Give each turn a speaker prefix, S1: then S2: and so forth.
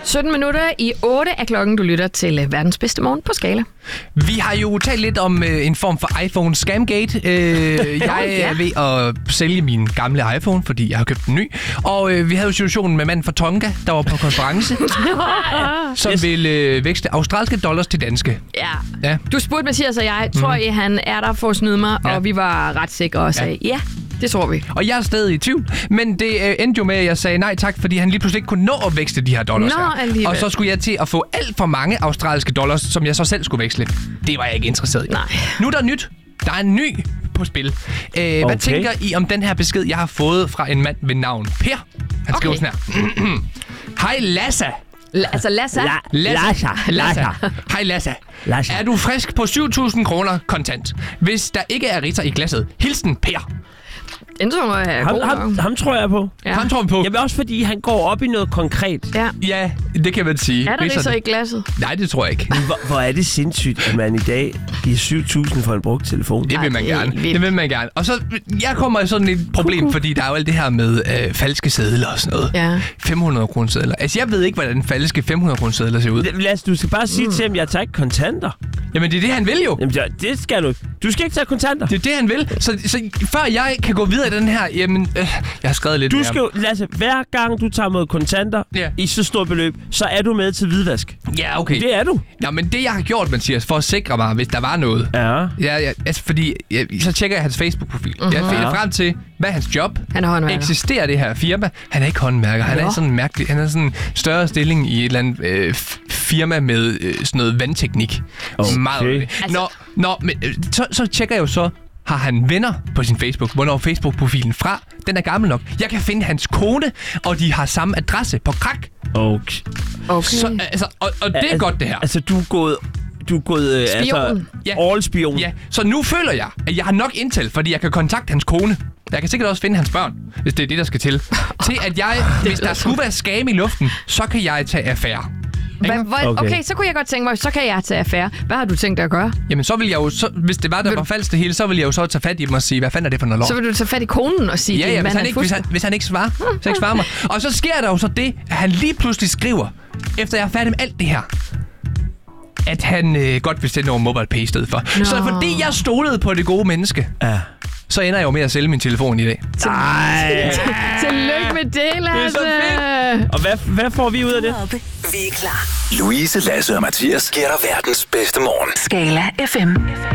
S1: 17 minutter i 8 er klokken. Du lytter til verdens bedste morgen på Skala.
S2: Vi har jo talt lidt om en form for iPhone Scamgate. Jeg er ved at sælge min gamle iPhone, fordi jeg har købt en ny. Og vi havde jo situationen med manden fra Tonga, der var på konference, som ville vækste australske dollars til danske.
S1: Ja. Du spurgte Mathias og jeg, tror I, han er der for at snyde mig? Ja. Og vi var ret sikre og sagde, ja, det tror vi.
S2: Og jeg er stadig i tvivl, men det endte jo med, at jeg sagde nej tak, fordi han lige pludselig ikke kunne nå at vækste de her dollars her. Og så skulle jeg til at få alt for mange australske dollars, som jeg så selv skulle veksle. Det var jeg ikke interesseret i.
S1: Nej.
S2: Nu er der nyt. Der er en ny på spil. Hvad tænker I om den her besked, jeg har fået fra en mand ved navn Per? Han skriver sådan her. Hej Lassa. Lassa. Hej Lassa. Er du frisk på 7.000 kroner kontant? Hvis der ikke er ritter i glasset. Hilsen Per.
S1: Den tror jeg er god.
S3: Ham tror jeg på.
S2: Ja. Ham tror vi på.
S3: Jamen også fordi han går op i noget konkret.
S2: Ja, det kan man sige.
S1: Er der det så i glasset?
S2: Nej, det tror jeg ikke.
S3: Hvor er det sindssygt, at man i dag giver 7.000 for en brugt telefon.
S2: Det vil man gerne. Det vil man gerne. Og så, jeg kommer i sådan et problem, fordi der er jo alt det her med falske sedler og sådan noget. Ja. 500 kroner sedler. Altså, jeg ved ikke, hvordan falske 500 kroner sedler ser ud.
S3: Lads, du skal bare sige til ham, jeg tager ikke kontanter.
S2: Jamen, det er det, han vil jo.
S3: Jamen, det skal du. Du skal ikke tage kontanter.
S2: Det er det, han vil. Så før jeg kan gå videre i den her, jamen, jeg har skrevet lidt
S3: Du skal jo, Lasse, hver gang du tager mod kontanter i så stort beløb, så er du med til hvidvask.
S2: Ja, okay.
S3: Det er du.
S2: Ja, men det, jeg har gjort, Mathias, for at sikre mig, hvis der var noget. Ja, altså, fordi så tjekker jeg hans Facebook-profil. Jeg finder frem til, hvad er hans job? Han er håndværker. Eksisterer det her firma? Han er ikke håndværker. Han er sådan mærkelig. Han er sådan en større stilling i et eller andet firma med sådan noget vandteknik. Okay. Meget men, så tjekker jeg jo så, har han venner på sin Facebook? Hvornår Facebook-profilen fra? Den er gammel nok. Jeg kan finde hans kone, og de har samme adresse på Krak.
S3: Okay.
S2: Så, altså, og det er godt, det her.
S3: Altså, du er gået
S1: spion.
S3: All-spion.
S2: Ja, så nu føler jeg, at jeg har nok intel, fordi jeg kan kontakte hans kone. Jeg kan sikkert også finde hans børn, hvis det er det, der skal til. Til at jeg, hvis der skulle være scam i luften, så kan jeg tage affære.
S1: Okay, så kunne jeg godt tænke mig, så kan jeg tage affære. Hvad har du tænkt dig at gøre?
S2: Jamen, så vil jeg jo, hvis det var, der var falsk det hele, så vil jeg jo så tage fat i dem og sige, hvad fanden er det for noget lort?
S1: Så vil du tage fat i konen og sige,
S2: ja, hvis han ikke svarer mig. Og så sker der jo så det, at han lige pludselig skriver, efter jeg er færdig med alt det her, at han godt vil sende over MobilePay i stedet for. No. Så fordi jeg stolede på det gode menneske, så ender jeg jo med at sælge min telefon i dag.
S1: Tillykke med det, Lasse.
S3: Det er så fedt. Og hvad får vi ud af det?
S4: Vi er klar. Louise, Lasse og Mathias giver dig verdens bedste morgen.
S5: Skala FM.